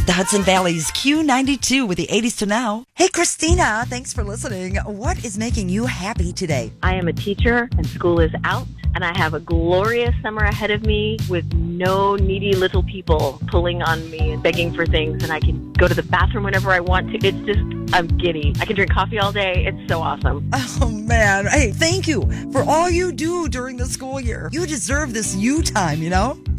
The Hudson Valley's Q92 with the 80s to now. Hey, Christina, thanks for listening. What is making you happy today? I am a teacher and school is out, and I have a glorious summer ahead of me with no needy little people pulling on me and begging for things, and I can go to the bathroom whenever I want to. It's just, I'm giddy. I can drink coffee all day. It's so awesome. Oh, man. Hey, thank you for all you do during the school year. You deserve this you time, you know?